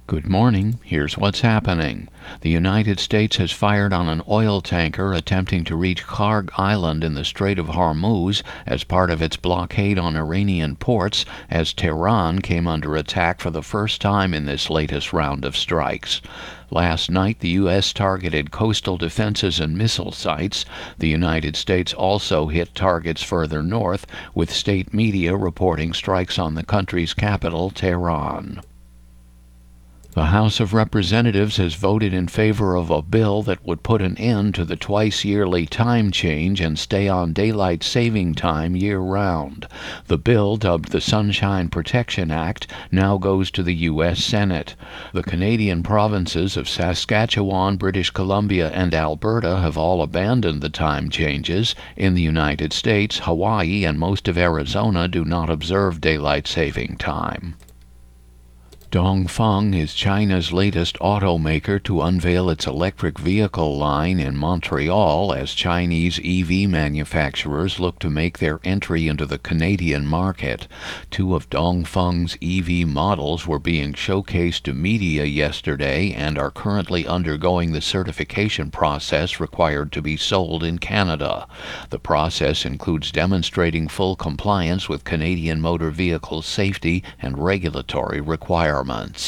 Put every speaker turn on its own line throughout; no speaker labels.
Good morning. Here's what's happening. The United States has fired on an oil tanker attempting to reach Kharg Island in the Strait of Hormuz as part of its blockade on Iranian ports as Tehran came under attack for the first time in this latest round of strikes. Last night, the U.S. targeted coastal defenses and missile sites. The United States also hit targets further north, with state media reporting strikes on the country's capital, Tehran. The House of Representatives has voted in favor of a bill that would put an end to the twice-yearly time change and stay on daylight saving time year-round. The bill, dubbed the Sunshine Protection Act, now goes to the U.S. Senate. The Canadian provinces of Saskatchewan, British Columbia, and Alberta have all abandoned the time changes. In the United States, Hawaii and most of Arizona do not observe daylight saving time. Dongfeng is China's latest automaker to unveil its electric vehicle line in Montreal as Chinese EV manufacturers look to make their entry into the Canadian market. Two of Dongfeng's EV models were being showcased to media yesterday and are currently undergoing the certification process required to be sold in Canada. The process includes demonstrating full compliance with Canadian motor vehicle safety and regulatory requirements.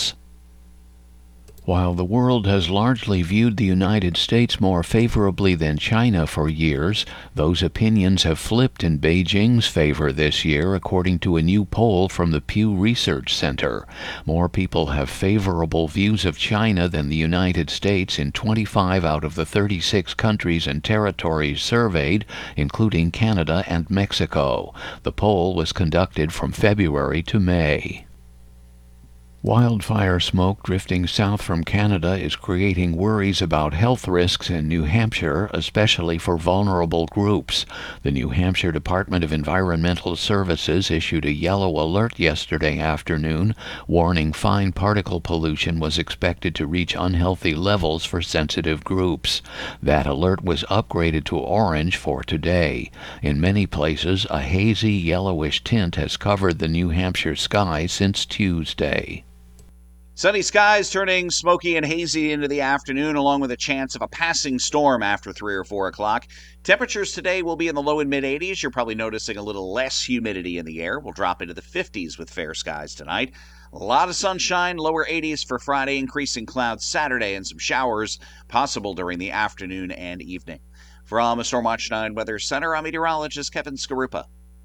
While the world has largely viewed the United States more favorably than China for years, those opinions have flipped in Beijing's favor this year, according to a new poll from the Pew Research Center. More people have favorable views of China than the United States in 25 out of the 36 countries and territories surveyed, including Canada and Mexico. The poll was conducted from February to May. Wildfire smoke drifting south from Canada is creating worries about health risks in New Hampshire, especially for vulnerable groups. The New Hampshire Department of Environmental Services issued a yellow alert yesterday afternoon, warning fine particle pollution was expected to reach unhealthy levels for sensitive groups. That alert was upgraded to orange for today. In many places, a hazy yellowish tint has covered the New Hampshire sky since Tuesday.
Sunny skies turning smoky and hazy into the afternoon, along with a chance of a passing storm after 3 or 4 o'clock. Temperatures today will be in the low and mid-80s. You're probably noticing a little less humidity in the air. We'll drop into the 50s with fair skies tonight. A lot of sunshine, lower 80s for Friday, increasing clouds Saturday, and some showers possible during the afternoon and evening. From a Stormwatch 9 Weather Center, I'm meteorologist Kevin Skarupa.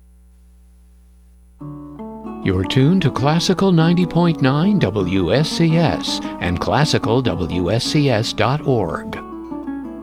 You're tuned to Classical 90.9 WSCS and classicalwscs.org.